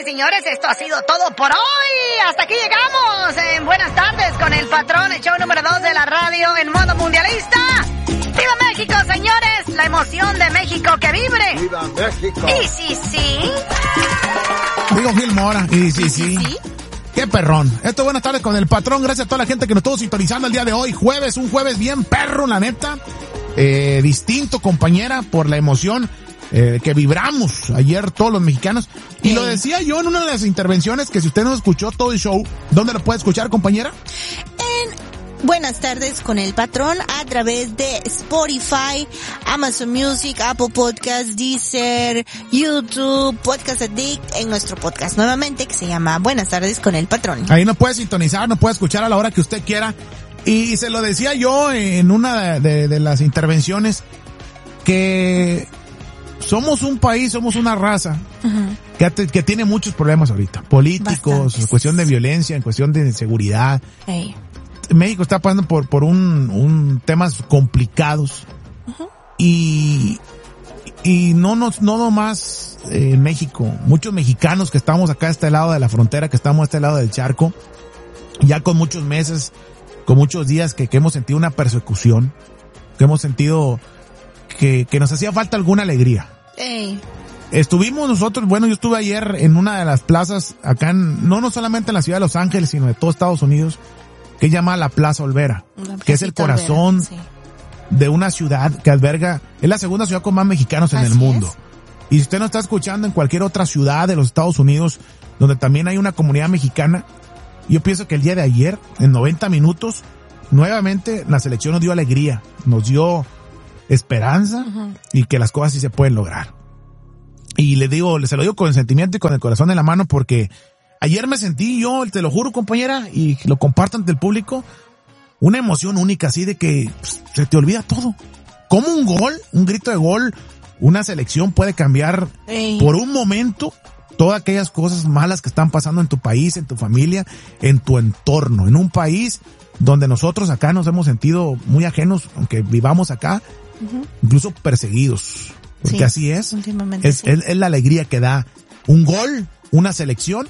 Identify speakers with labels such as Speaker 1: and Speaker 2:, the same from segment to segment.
Speaker 1: señores, esto ha sido todo por hoy. Hasta aquí llegamos en Buenas Tardes con el Patrón, el show número 2 de la radio en modo mundialista. ¡Viva México, señores! La emoción de México que vibre.
Speaker 2: ¡Viva México!
Speaker 1: Y sí.
Speaker 3: Digo Gil Mora. Y sí. ¡Qué perrón! Esto es Buenas Tardes con el Patrón. Gracias a toda la gente que nos estuvo sintonizando el día de hoy. Un jueves bien perro, la neta. Distinto, compañera, por la emoción que vibramos ayer todos los mexicanos. Y lo decía yo en una de las intervenciones, que si usted no escuchó todo el show, ¿dónde lo puede escuchar, compañera?
Speaker 4: En Buenas Tardes con el Patrón a través de Spotify, Amazon Music, Apple Podcasts, Deezer, YouTube, Podcast Addict, en nuestro podcast nuevamente que se llama Buenas Tardes con el Patrón.
Speaker 3: Ahí nos puede sintonizar, nos puede escuchar a la hora que usted quiera. Y se lo decía yo en una de las intervenciones, que somos un país, somos una raza que tiene muchos problemas ahorita, políticos, en cuestión de violencia, en cuestión de inseguridad. México está pasando por un temas complicados y no nomás en México, muchos mexicanos que estamos acá a este lado de la frontera, que estamos a este lado del charco, ya con muchos meses, con muchos días que hemos sentido una persecución, que hemos sentido que nos hacía falta alguna alegría. Estuvimos nosotros, yo estuve ayer en una de las plazas acá, no solamente en la ciudad de Los Ángeles, sino de todo Estados Unidos, que se llama la Plaza Olvera, que es el corazón de una ciudad que alberga, es la segunda ciudad con más mexicanos en el mundo. Y si usted no está escuchando en cualquier otra ciudad de los Estados Unidos, donde también hay una comunidad mexicana, yo pienso que el día de ayer, en 90 minutos, nuevamente la selección nos dio alegría, nos dio esperanza y que las cosas sí se pueden lograr. Y se lo digo con el sentimiento y con el corazón en la mano, porque ayer me sentí yo, te lo juro, compañera, y lo comparto ante el público, una emoción única, así de que se te olvida todo. Como un gol, un grito de gol, una selección puede cambiar por un momento todas aquellas cosas malas que están pasando en tu país, en tu familia, en tu entorno, en un país donde nosotros acá nos hemos sentido muy ajenos, aunque vivamos acá, incluso perseguidos. Porque así es. Es la alegría que da un gol, una selección.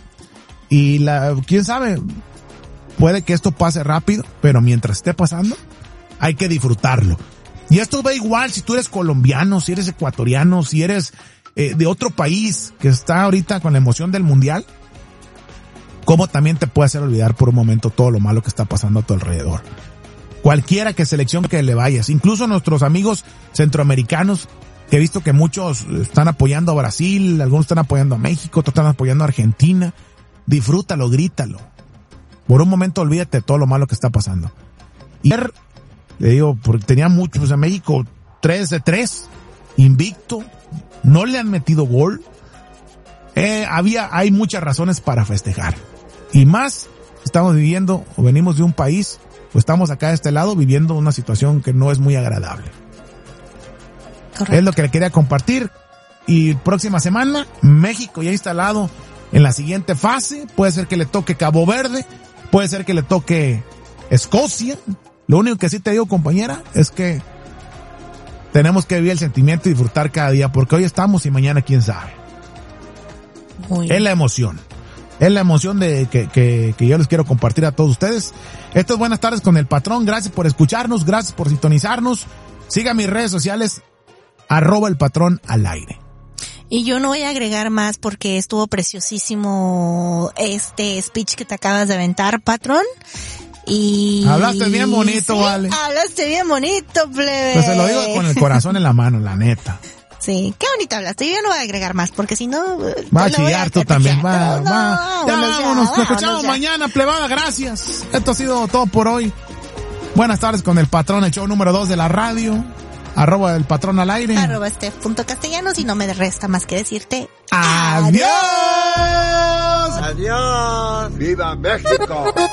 Speaker 3: Y quién sabe, puede que esto pase rápido, pero mientras esté pasando, hay que disfrutarlo. Y esto va igual si tú eres colombiano, si eres ecuatoriano, si eres de otro país que está ahorita con la emoción del mundial, cómo también te puede hacer olvidar por un momento todo lo malo que está pasando a tu alrededor. Cualquiera que selección que le vayas, incluso nuestros amigos centroamericanos, que he visto que muchos están apoyando a Brasil, algunos están apoyando a México, otros están apoyando a Argentina. Disfrútalo, grítalo. Por un momento olvídate de todo lo malo que está pasando. Y ayer, le digo, porque tenía muchos en México, 3-3, invicto, no le han metido gol. Hay muchas razones para festejar. Y más, estamos viviendo, o venimos de un país, o estamos acá de este lado viviendo una situación que no es muy agradable. Correcto. Es lo que le quería compartir. Y próxima semana, México ya instalado en la siguiente fase, puede ser que le toque Cabo Verde, puede ser que le toque Escocia. Lo único que sí te digo, compañera, es que tenemos que vivir el sentimiento y disfrutar cada día, porque hoy estamos y mañana quién sabe. Es la emoción. Es la emoción de que yo les quiero compartir a todos ustedes. Esto es Buenas Tardes con el Patrón. Gracias por escucharnos, gracias por sintonizarnos. Siga mis redes sociales, @elpatrón_al_aire.
Speaker 4: Y yo no voy a agregar más porque estuvo preciosísimo este speech que te acabas de aventar, Patrón. Y
Speaker 3: hablaste bien bonito, vale.
Speaker 4: Hablaste bien bonito, plebe.
Speaker 3: Pues se lo digo con el corazón en la mano, la neta.
Speaker 4: Sí, qué bonito hablaste. Yo no voy a agregar más porque si no...
Speaker 3: Va a chillar tú también, va. Vámonos, nos escuchamos mañana, plebada, gracias. Esto ha sido todo por hoy. Buenas tardes con el Patrón, el show número 2 de la radio. @elpatrón_al_aire.
Speaker 4: @Steph.castellanos y no me resta más que decirte
Speaker 3: ¡adiós!
Speaker 2: ¡Adiós! ¡Viva México!